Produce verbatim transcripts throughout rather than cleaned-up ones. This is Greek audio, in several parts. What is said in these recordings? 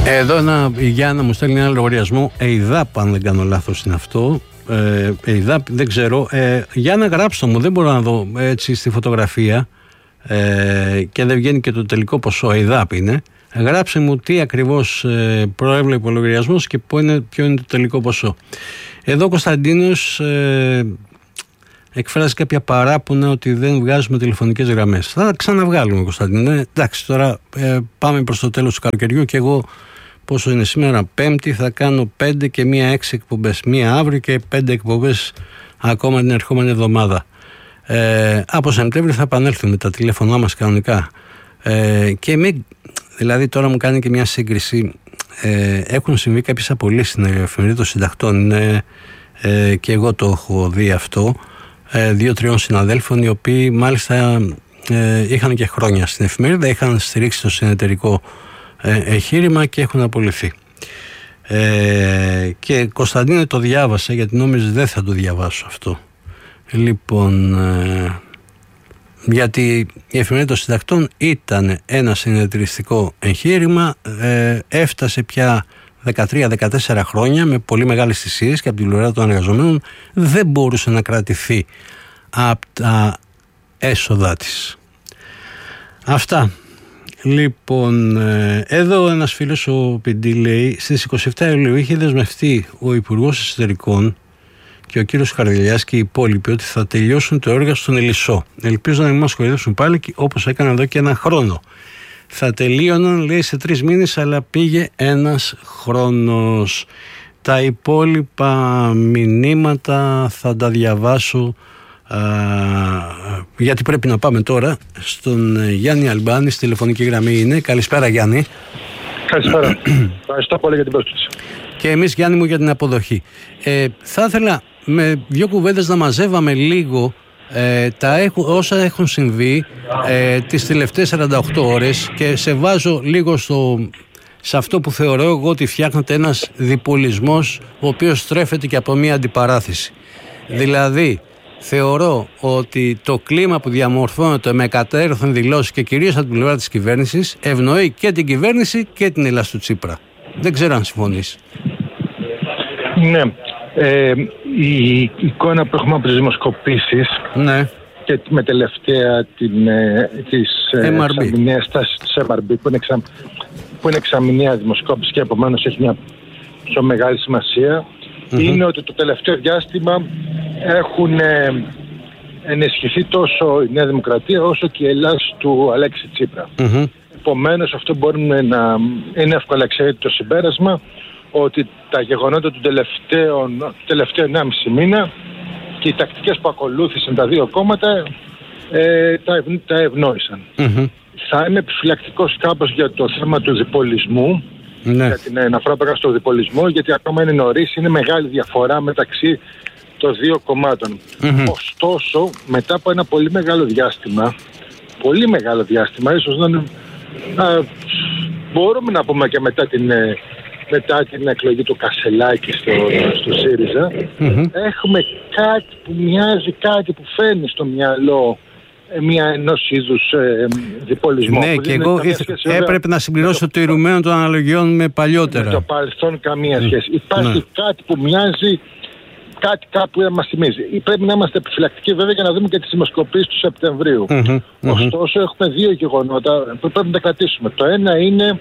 Εδώ ένα, η Γιάννα μου στέλνει ένα λογαριασμό ΕΙΔΑΠ, αν δεν κάνω λάθος είναι αυτό. Ε, ΕΙΔΑΠ, δεν ξέρω. Ε, Γιάννα, γράψτε μου, δεν μπορώ να δω έτσι στη φωτογραφία ε, και δεν βγαίνει και το τελικό ποσό. ΕΙΔΑΠ είναι. Γράψε μου τι ακριβώς ε, προέβλεπε ο λογαριασμός και ποιο είναι, ποιο είναι το τελικό ποσό. Εδώ ο Κωνσταντίνος ε, εκφράζει κάποια παράπονα ότι δεν βγάζουμε τηλεφωνικές γραμμές. Θα τα ξαναβγάλουμε, Κωνσταντίνε. Εντάξει, τώρα ε, πάμε προς το τέλος του καλοκαιριού και εγώ πόσο είναι σήμερα, Πέμπτη, θα κάνω πέντε και μία έξι εκπομπές. Μία αύριο και πέντε εκπομπές ακόμα την ερχόμενη εβδομάδα. Ε, από Σεπτέμβριο θα επανέλθουμε τα τηλέφωνά μας κανονικά. Ε, και μην, δηλαδή τώρα μου κάνει και μια σύγκριση. Ε, έχουν συμβεί κάποιες απολύσεις στην εφημερίδα των συντακτών. Ε, ε, και εγώ το έχω δει αυτό. Ε, δύο-τριών συναδέλφων οι οποίοι μάλιστα ε, είχαν και χρόνια στην εφημερίδα, είχαν στηρίξει το συνεταιρικό ε, εγχείρημα και έχουν απολυθεί. Ε, και Κωνσταντίνε το διάβασα γιατί νόμιζε δεν θα το διαβάσω αυτό. Λοιπόν, ε, γιατί η εφημερίδα των συντακτών ήταν ένα συνεταιριστικό εγχείρημα, ε, έφτασε πια δεκατρία δεκατέσσερα χρόνια με πολύ μεγάλες θυσίες και από την πλευρά των εργαζομένων δεν μπορούσε να κρατηθεί από τα έσοδά της. Αυτά. Λοιπόν, εδώ ένας φίλος ο Πιντή λέει στις είκοσι επτά Ιουλίου είχε δεσμευτεί ο Υπουργός Εσωτερικών και ο κύριος Χαρδελιάς και οι υπόλοιποι ότι θα τελειώσουν το έργο στον Ελισσό. Ελπίζω να μην μας κοροϊδεύσουν πάλι όπως έκαναν εδώ και ένα χρόνο. Θα τελείωναν, λέει, σε τρεις μήνες, αλλά πήγε ένας χρόνος. Τα υπόλοιπα μηνύματα θα τα διαβάσω, α, γιατί πρέπει να πάμε τώρα στον Γιάννη Αλμπάνη. Στη τηλεφωνική γραμμή είναι. Καλησπέρα, Γιάννη. Καλησπέρα. Ευχαριστώ πολύ για την πρόσκληση. Και εμείς, Γιάννη μου, για την αποδοχή. Ε, θα ήθελα με δύο κουβέντες να μαζεύαμε λίγο Ε, τα έχω, όσα έχουν συμβεί ε, τις τελευταίες σαράντα οκτώ ώρες και σε βάζω λίγο στο, σε αυτό που θεωρώ εγώ ότι φτιάχνεται ένας διπολισμός ο οποίος στρέφεται και από μια αντιπαράθεση. Δηλαδή θεωρώ ότι το κλίμα που διαμορφώνεται με κατέρωθεν δηλώσεις και κυρίως από την πλευρά της κυβέρνησης ευνοεί και την κυβέρνηση και την Ελλάς του Τσίπρα. Δεν ξέρω αν συμφωνείς. Ναι. Ε, η εικόνα που έχουμε από τις δημοσκοπήσεις, ναι, και με τελευταία την, ε, της εξαμηνίας στάσης της εμ αρ μπι που είναι, εξα, που είναι εξαμηνία δημοσκόπηση και επομένως έχει μια πιο μεγάλη σημασία, mm-hmm. είναι ότι το τελευταίο διάστημα έχουν ε, ενισχυθεί τόσο η Νέα Δημοκρατία όσο και η Ελλάς του Αλέξη Τσίπρα. Mm-hmm. Επομένως αυτό μπορούμε να είναι εύκολα εξαιρετικό το συμπέρασμα ότι τα γεγονότα του τελευταίου, του τελευταίου ενάμιση μήνα και οι τακτικές που ακολούθησαν τα δύο κόμματα ε, τα, ευ, τα ευνόησαν. Mm-hmm. Θα είμαι επιφυλακτικός κάπως για το θέμα του διπολισμού, ναι. για την αναφορά που έκανα στο διπολισμό, γιατί ακόμα είναι νωρίς, είναι μεγάλη διαφορά μεταξύ των δύο κομμάτων. Mm-hmm. Ωστόσο, μετά από ένα πολύ μεγάλο διάστημα, πολύ μεγάλο διάστημα, ίσως να είναι, α, μπορούμε να πούμε και μετά την... μετά την εκλογή του Κασελάκη στο, στο ΣΥΡΙΖΑ, mm-hmm. έχουμε κάτι που μοιάζει, κάτι που φαίνει στο μυαλό μια ενός είδους ε, διπολισμό. Ναι, και εγώ σχέση, έπρεπε βέβαια, να συμπληρώσω το, το ηρουμένο των αναλογιών με παλιότερα. Με το παρελθόν καμία σχέση. Mm. Υπάρχει mm. κάτι που μοιάζει, κάτι κάπου να μας θυμίζει. Πρέπει να είμαστε επιφυλακτικοί βέβαια για να δούμε και τις δημοσκοπήσεις του Σεπτεμβρίου. Mm-hmm. Ωστόσο έχουμε δύο γεγονότα που πρέπει να τα κρατήσουμε. Το ένα είναι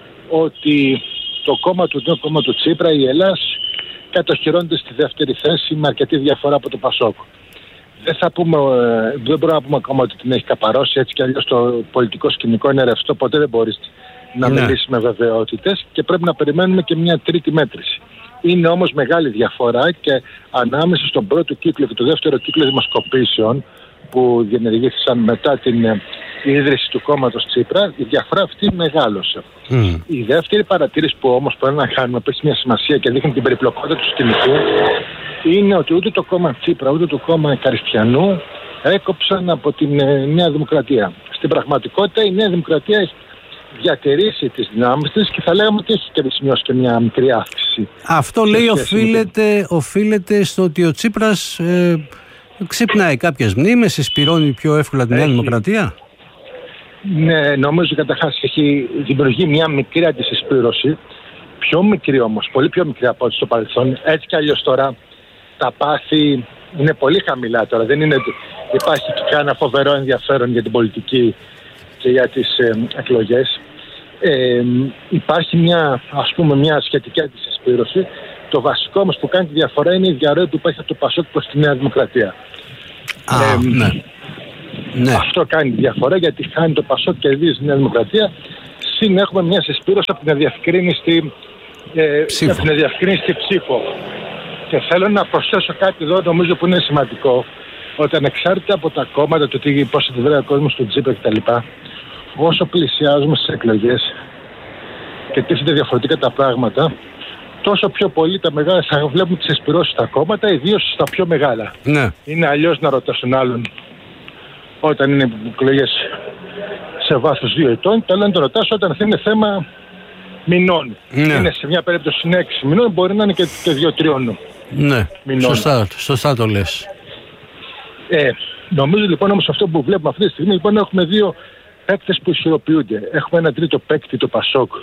ότι το κόμμα του, το κόμμα του Τσίπρα, η Ελλάς, κατοχυρώνεται στη δεύτερη θέση με αρκετή διαφορά από το Πασόκ. Δεν, θα πούμε, δεν μπορούμε να πούμε ακόμα ότι την έχει καπαρώσει, έτσι κι αλλιώς το πολιτικό σκηνικό είναι ρευστό, ποτέ δεν μπορείς να ναι. μιλήσεις με βεβαιότητες και πρέπει να περιμένουμε και μια τρίτη μέτρηση. Είναι όμως μεγάλη διαφορά και ανάμεσα στον πρώτο κύκλο και το δεύτερο κύκλο δημοσκοπήσεων που διενεργήθησαν μετά την ίδρυση του κόμματος Τσίπρα, η διαφορά αυτή μεγάλωσε. Mm. Η δεύτερη παρατήρηση που όμως πρέπει να κάνουμε, που έχει μια σημασία και δείχνει την περιπλοκότητα του σκηνικού, είναι ότι ούτε το κόμμα Τσίπρα ούτε το κόμμα Καριστιανού έκοψαν από την Νέα Δημοκρατία. Στην πραγματικότητα η Νέα Δημοκρατία έχει διατηρήσει τις δυνάμεις της και θα λέγαμε ότι έχει και σημειώσει και μια μικρή αύξηση. Αυτό λέει οφείλεται, οφείλεται στο ότι ο Τσίπρας ε, ξυπνάει κάποιες μνήμες, συσπυρώνει πιο εύκολα τη Νέα Δημοκρατία. Ναι, νομίζω καταρχάς έχει δημιουργεί μια μικρή αντισυσπήρωση. Πιο μικρή όμως, πολύ πιο μικρή από ό,τι στο παρελθόν. Έτσι κι αλλιώς τώρα τα πάθη είναι πολύ χαμηλά τώρα. Δεν είναι, υπάρχει και κανένα φοβερό ενδιαφέρον για την πολιτική και για τις ε, εκλογές. Ε, υπάρχει μια, ας πούμε, μια σχετική αντισυσπήρωση. Το βασικό όμως που κάνει τη διαφορά είναι η διαρροή που υπάρχει από το Πασόκ προς τη Νέα Δημοκρατία. Α, ε, ναι. Ναι. Αυτό κάνει τη διαφορά, γιατί χάνει το Πασόκ και κερδίζει τη Νέα Δημοκρατία. Συν έχουμε μια συσπήρωση από την αδιευκρίνηστη ε, ψήφο. Από την αδιευκρίνηστη ψήφο. Και θέλω να προσθέσω κάτι εδώ, νομίζω που είναι σημαντικό. Ότι ανεξάρτητα από τα κόμματα, το τι, πώς θα τη βρει ο κόσμος του Τσίπρα κτλ., όσο πλησιάζουμε στις εκλογές και τίθενται διαφορετικά τα πράγματα, τόσο πιο πολύ τα μεγάλα θα βλέπουμε τις συσπηρώσεις στα κόμματα, ιδίως στα πιο μεγάλα. Ναι. Είναι αλλιώς να ρωτάς τον άλλον όταν είναι εκλογές σε βάθος δύο ετών, το άλλο να το ρωτάς όταν είναι θέμα μηνών. Ναι. Είναι σε μια περίπτωση είναι έξι μηνών, μπορεί να είναι και, και δύο-τριών. Ναι, σωστά, σωστά το λες. Ε, νομίζω λοιπόν όμως αυτό που βλέπουμε αυτή τη στιγμή, λοιπόν έχουμε δύο παίκτες που ισορροπιούνται. Έχουμε ένα τρίτο παίκτη, το Πασόκ,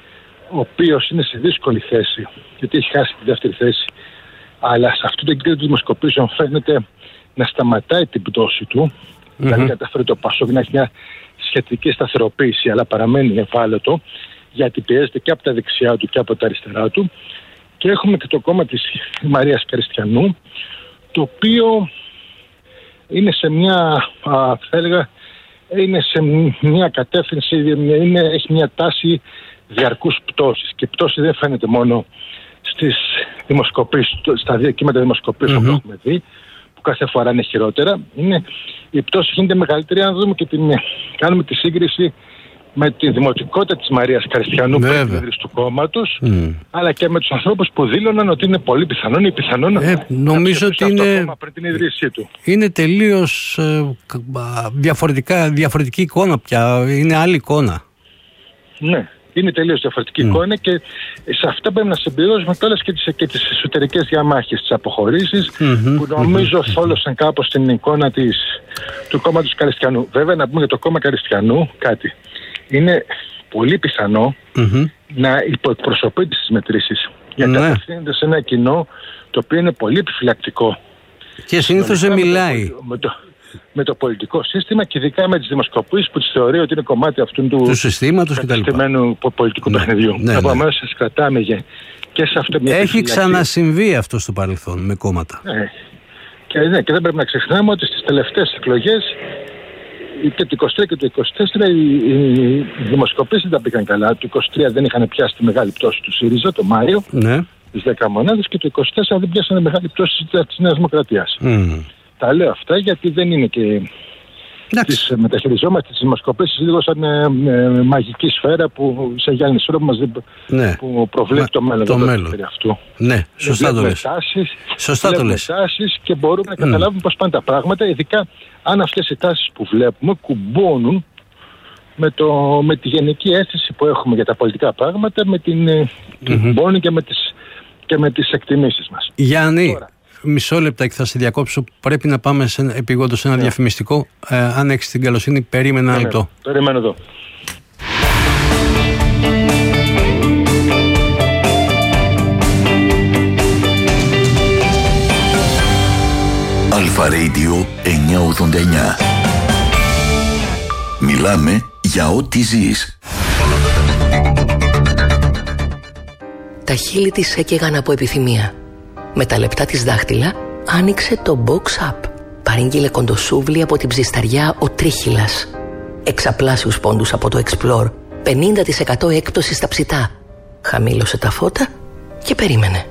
ο οποίος είναι σε δύσκολη θέση, γιατί έχει χάσει τη δεύτερη θέση. Αλλά σε αυτό το κύριο των δημοσκοπήσεων φαίνεται να σταματάει την πτώση του. Mm-hmm. Δηλαδή καταφέρει το Πασόκ να έχει μια σχετική σταθεροποίηση, αλλά παραμένει ευάλωτο, γιατί πιέζεται και από τα δεξιά του και από τα αριστερά του. Και έχουμε και το κόμμα της Μαρίας Κριστιανού, το οποίο είναι σε μια, α, θα έλεγα, είναι σε μια κατεύθυνση, είναι, έχει μια τάση διαρκούς πτώσης. Και η πτώση δεν φαίνεται μόνο στις δημοσκοπήσεις, στα δύο κύματα δημοσκοπήσεων mm-hmm. που έχουμε δει, που κάθε φορά είναι χειρότερα. Είναι, η πτώση γίνεται μεγαλύτερη, αν δούμε και την, κάνουμε τη σύγκριση με τη δημοτικότητα της Μαρίας Κριστιανού, πρόεδρος του κόμματος, mm. αλλά και με τους ανθρώπους που δήλωναν ότι είναι πολύ πιθανόν ή πιθανόν ε, νομίζω ότι είναι, πριν την ίδρυσή του. Είναι τελείως ε, διαφορετικά, διαφορετική εικόνα πια, είναι άλλη εικόνα. Ναι, είναι τελείως διαφορετική mm. εικόνα και σε αυτά πρέπει να συμπληρώσουμε τώρα και τις, και τις εσωτερικές διαμάχες, τις αποχωρήσεις, mm-hmm, που νομίζω mm-hmm. θόλωσαν κάπως την εικόνα της, του κόμματος Κριστιανού. Βέβαια να πούμε για το κόμμα Κριστιανού κάτι. Είναι πολύ πιθανό mm-hmm. να υποεκπροσωπείται στις μετρήσεις. Γιατί ναι. απευθύνεται σε ένα κοινό το οποίο είναι πολύ επιφυλακτικό. Και συνήθως δεν μιλάει. Με το, με, το, με το πολιτικό σύστημα και ειδικά με τις δημοσκοπήσεις που τις θεωρεί ότι είναι κομμάτι αυτού του, του συστήματος καταστημένου πολιτικού ναι. παιχνιδιού. Ναι, ναι. Επομένως σας κρατάμε και σε αυτό μια Έχει επιφυλακή. Ξανασυμβεί αυτό στο παρελθόν με κόμματα. Ναι. Και, ναι, και δεν πρέπει να ξεχνάμε ότι στις τελευταίες εκλογές και το είκοσι τρία και το είκοσι τέσσερα οι, οι δημοσκοπήσεις δεν τα πήγαν καλά. Το είκοσι τρία δεν είχαν πιάσει τη μεγάλη πτώση του ΣΥΡΙΖΑ το Μάιο, ναι. τις δέκα μονάδες, και το είκοσι τέσσερα δεν πιάσανε μεγάλη πτώση της Νέας Δημοκρατίας. Mm. Τα λέω αυτά γιατί δεν είναι και τις μεταχειριζόμαστε τις δημοσκοπήσεις λίγο σαν ε, ε, μαγική σφαίρα που σε Γιάννη Σόρο μας ναι. που προβλέπει Μα, το μέλλον. Το μέλλον. Αυτού. Ναι, σωστά το λες. Τάσεις, σωστά το λες. Τάσεις και μπορούμε να καταλάβουμε mm. πώς πάνε τα πράγματα, ειδικά αν αυτές οι τάσεις που βλέπουμε κουμπώνουν με, το, με τη γενική αίσθηση που έχουμε για τα πολιτικά πράγματα, με την mm-hmm. κουμπώνουν και με τις, και με τις εκτιμήσεις μας. Γιάννη, τώρα, μισό λεπτά και θα σε διακόψω. Πρέπει να πάμε σε, επειγόντως σε ένα yeah. διαφημιστικό. Ε, αν έχεις την καλοσύνη, περίμενα ένα λεπτό. Περιμένω εδώ. Αλφα Radio εννιακόσια ογδόντα εννιά. Μιλάμε για ό,τι ζεις. Τα χείλη της έκαιγαν από επιθυμία. Με τα λεπτά της δάχτυλα άνοιξε το Box Up. Παρήγγειλε κοντοσούβλι από την ψισταριά ο Τρίχυλας. Εξαπλάσιους πόντους από το Explore. πενήντα τοις εκατό έκπτωση στα ψητά. Χαμήλωσε τα φώτα και περίμενε.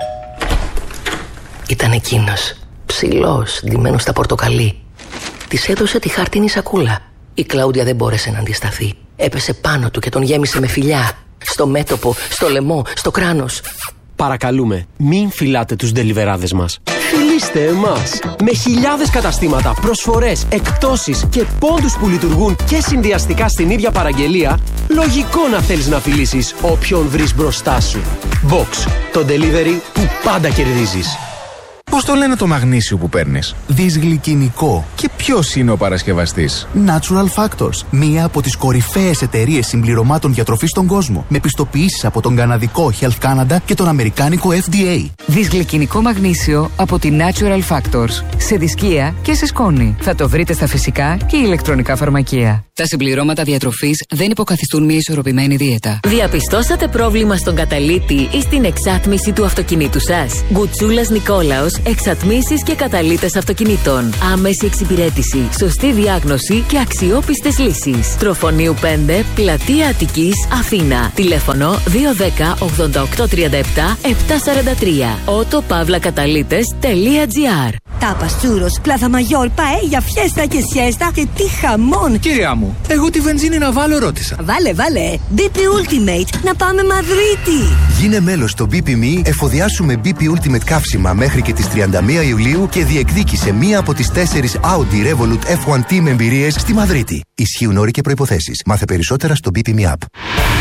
Ήταν εκείνος, ψηλός, ντυμένος στα πορτοκαλί. Της έδωσε τη χάρτινη σακούλα. Η Κλάουντια δεν μπόρεσε να αντισταθεί. Έπεσε πάνω του και τον γέμισε με φιλιά. Στο μέτωπο, στο λαιμό, στο κράνος. Παρακαλούμε, μην φυλάτε τους ντελιβεράδες μας. Φιλήστε εμάς! Με χιλιάδες καταστήματα, προσφορές, εκπτώσεις και πόντους που λειτουργούν και συνδυαστικά στην ίδια παραγγελία, λογικό να θέλεις να φιλήσεις όποιον βρεις μπροστά σου. Box, το delivery που πάντα κερδίζεις. Πώς το λένε το μαγνήσιο που παίρνεις? Δυσγλυκινικό. Και ποιος είναι ο παρασκευαστής? Natural Factors. Μία από τις κορυφαίες εταιρείες συμπληρωμάτων διατροφής στον κόσμο. Με πιστοποιήσεις από τον καναδικό Health Canada και τον αμερικάνικο εφ ντι έι. Δυσγλυκινικό μαγνήσιο από τη Natural Factors. Σε δισκία και σε σκόνη. Θα το βρείτε στα φυσικά και ηλεκτρονικά φαρμακεία. Τα συμπληρώματα διατροφής δεν υποκαθιστούν μια ισορροπημένη δίαιτα. Διαπιστώσατε πρόβλημα στον καταλύτη ή στην εξάτμιση του αυτοκινήτου σας? Γκουτσούλας Νικόλαος, εξατμίσεις και καταλύτες αυτοκινήτων. Άμεση εξυπηρέτηση, σωστή διάγνωση και αξιόπιστες λύσεις. Τροφονίου πέντε, Πλατεία Αττικής, Αθήνα. Τηλέφωνο δύο ένα μηδέν ογδόντα οκτώ τριάντα επτά επτακόσια σαράντα τρία. ότο παύλα καταλύτες τελεία τζι άρ. Τάπας, τσούρος, πλάθα μαγιόρ, παέλια, φιέστα και σιέστα και τι χαμόν! Κυρία μου, εγώ τη βενζίνη να βάλω ρώτησα. Βάλε, βάλε! μπι πι Ultimate, να πάμε Μαδρίτη! Γίνε μέλος στο μπι πι εμ ι, εφοδιάσου με μπι πι Ultimate καύσιμα μέχρι και τις τριάντα μία Ιουλίου και διεκδίκησε μία από τις τέσσερις Audi Revolut εφ ουάν Team εμπειρίες στη Μαδρίτη. Ισχύουν όροι και προϋποθέσεις. Μάθε περισσότερα στο μπι πι εμ ι App.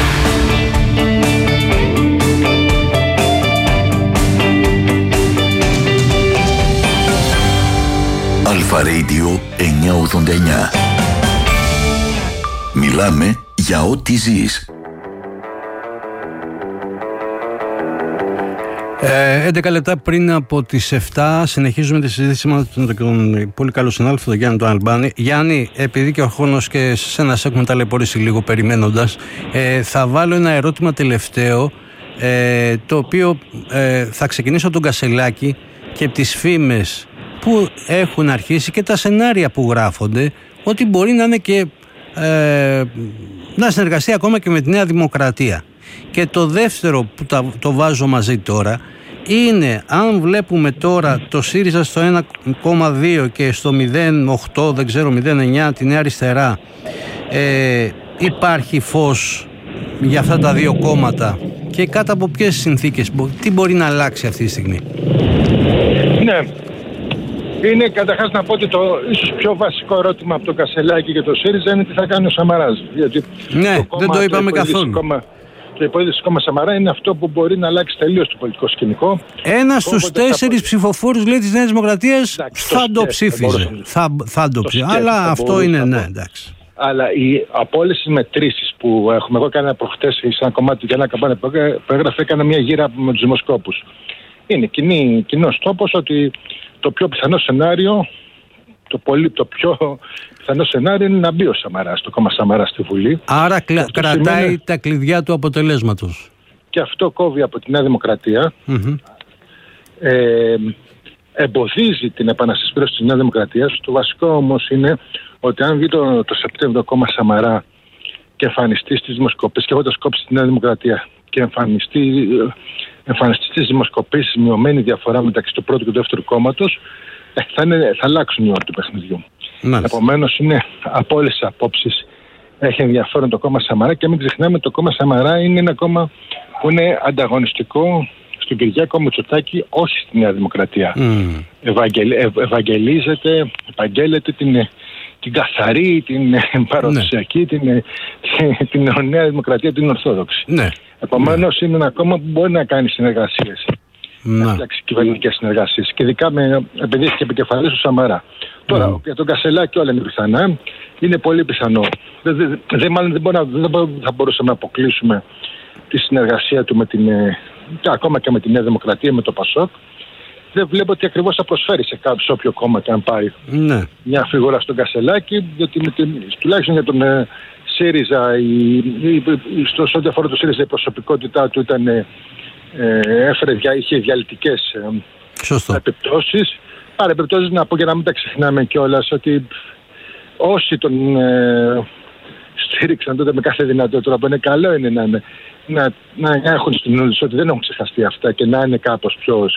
Αλφα Radio εννιακόσια ογδόντα εννιά. Μιλάμε για ό,τι ζεις. Ε, έντεκα λεπτά πριν από τις επτά συνεχίζουμε τη συζήτηση με τον, τον πολύ καλό συνάδελφο, τον Γιάννη τον Αλμπάνη. Γιάννη, επειδή και ο χρόνος και σε σένα σε έχουμε ταλαιπωρήσει λίγο περιμένοντας, ε, θα βάλω ένα ερώτημα τελευταίο, ε, το οποίο ε, θα ξεκινήσω από τον Κασελάκη και τις φήμες που έχουν αρχίσει και τα σενάρια που γράφονται ότι μπορεί να είναι και ε, να συνεργαστεί ακόμα και με τη Νέα Δημοκρατία. Και το δεύτερο που τα, το βάζω μαζί τώρα είναι, αν βλέπουμε τώρα το ΣΥΡΙΖΑ στο ένα κόμμα δύο και στο μηδέν κόμμα οκτώ, δεν ξέρω, μηδέν κόμμα εννιά τη Νέα Αριστερά, ε, υπάρχει φως για αυτά τα δύο κόμματα και κάτω από ποιες συνθήκες, τι μπορεί να αλλάξει αυτή τη στιγμή? Ναι, είναι καταρχάς να πω ότι το ίσως πιο βασικό ερώτημα από το Κασελάκη και το ΣΥΡΙΖΑ είναι τι θα κάνει ο Σαμαράς. Γιατί ναι, το κόμμα, δεν το είπαμε το καθόλου. Κόμμα, το υπόθεση κόμμα Σαμαρά είναι αυτό που μπορεί να αλλάξει τελείως το πολιτικό σκηνικό. Ένα στους τέσσερις θα... ψηφοφόρους, λέει, της Νέας Δημοκρατίας θα το ψήφιζε. Θα, θα το ψήφιζε. Αλλά αυτό είναι, ναι, εντάξει. Αλλά οι, από όλες τις μετρήσεις που έχουμε, εγώ έκανα προχτές σε ένα κομμάτι για ένα καμπάνι που έγραφε, έκανα μια γύρα με τους δημοσκόπους. Είναι κοινή, κοινός τόπος ότι το πιο πιθανό σενάριο, το, πολύ, το πιο πιθανό σενάριο είναι να μπει ο Σαμαράς, το κόμμα Σαμαρά στη Βουλή. Άρα κλα, κρατάει σημαίνει, τα κλειδιά του αποτελέσματος. Και αυτό κόβει από τη Νέα Δημοκρατία. Mm-hmm. Ε, εμποδίζει την επανασυσπήρωση της Νέας Δημοκρατίας. Το βασικό όμως είναι ότι αν βγει το, το Σεπτέμβριο κόμμα Σαμαρά και εμφανιστεί στις δημοσκοπήσεις, και έχοντας κόψει τη Νέα Δημοκρατία και εμφανιστεί, εμφανιστεί στις δημοσκοπήσεις μειωμένη διαφορά μεταξύ του πρώτου και του δεύτερου κόμματος, θα, είναι, θα αλλάξουν οι όροι του παιχνιδιού. Επομένως, είναι από όλες τις απόψεις έχει ενδιαφέρον το κόμμα Σαμαρά και μην ξεχνάμε ότι το κόμμα Σαμαρά είναι ένα κόμμα που είναι ανταγωνιστικό στον Κυριάκο Μητσοτάκη, όχι στη Νέα Δημοκρατία. Mm. Ευαγγελ, ευ, ευαγγελίζεται, επαγγέλλεται την, την καθαρή, την παραδοσιακή, ναι. την, την, την Νέα Δημοκρατία, την Ορθόδοξη. Ναι. Επομένως, ναι. είναι ένα κόμμα που μπορεί να κάνει συνεργασίες. Να φτιάξει κυβερνητικές συνεργασίες. Και ειδικά με, επειδή έχει και επικεφαλής του Σαμαρά. Τώρα, mm. για τον Κασελάκη όλα είναι πιθανά. Είναι πολύ πιθανό. Δεν, δεν, δεν, μάλλον δεν, μπορούμε, δεν θα μπορούσαμε να αποκλείσουμε τη συνεργασία του με την, και ακόμα και με τη Νέα Δημοκρατία, με το Πασόκ. Δεν βλέπω ότι ακριβώς θα προσφέρει σε κάποιο σε όποιο κόμμα και αν πάει mm. μια φιγούρα στον Κασελάκη, διότι με την, τουλάχιστον για τον ε, ΣΥΡΙΖΑ, η, η, η, στο ό,τι αφορά το ΣΥΡΙΖΑ, η προσωπικότητά του ήταν. Ε, έφερε, είχε διαλυτικές ε, επιπτώσεις. Άρα επιπτώσεις να πω και να μην τα ξεχνάμε κιόλας ότι όσοι τον ε, στήριξαν τότε με κάθε δυνατότητα, που είναι καλό είναι να, να, να έχουν στην ούλη ότι δεν έχουν ξεχαστεί αυτά και να είναι κάπως πιο,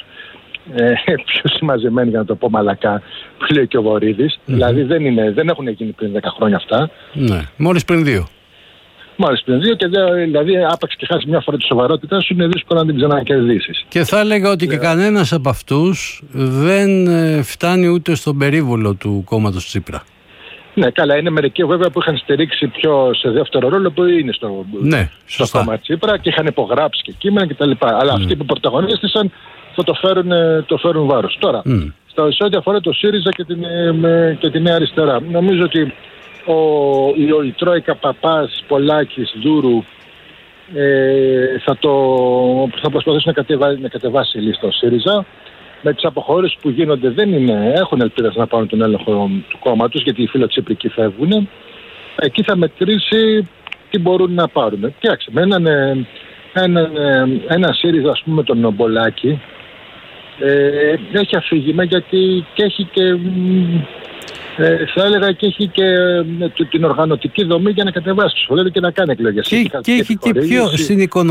ε, πιο συμμαζεμένοι, για να το πω μαλακά, που λέει και ο Βορίδης. Mm-hmm. Δηλαδή δεν, είναι, δεν έχουν γίνει πριν δέκα χρόνια αυτά. Ναι, μόλις πριν δύο. Μάλιστα πριν δύο, και δηλαδή άπαξ και χάσει μια φορά τη σοβαρότητά σου, είναι δύσκολο να την ξανακερδίσεις. Και θα έλεγα ότι yeah. και κανένας από αυτούς δεν φτάνει ούτε στον περίβολο του κόμματος Τσίπρα. Ναι, καλά, είναι μερικοί βέβαια που είχαν στηρίξει πιο σε δεύτερο ρόλο, που είναι στο, ναι, στο κόμμα Τσίπρα και είχαν υπογράψει και κείμενα κτλ. Αλλά mm. αυτοί που πρωταγωνίστησαν θα το φέρουν, το φέρουν βάρος. Τώρα, mm. σε ό,τι αφορά το ΣΥΡΙΖΑ και την, με, και την Νέα Αριστερά, νομίζω ότι ο, η, η Τρόικα Παπάς, Πολάκης, Δούρου ε, θα, το, θα προσπαθήσουν να, κατεβά, να κατεβάσει η λίστα ο ΣΥΡΙΖΑ. Με τις αποχωρήσεις που γίνονται δεν είναι, έχουν ελπίδες να πάρουν τον έλεγχο του κόμματος, γιατί οι φιλοτσίπρικοι φεύγουν. Εκεί θα μετρήσει τι μπορούν να πάρουν. Κοιτάξτε, με έναν, έναν, ένα ΣΥΡΙΖΑ, ας πούμε, τον Μπολάκη, ε, έχει αφήγημα γιατί και έχει και, ε, θα έλεγα και έχει και ε, την οργανωτική δομή για να κατεβάσει τους φορές και να κάνει εκλογές. Και, και, και έχει και πιο στην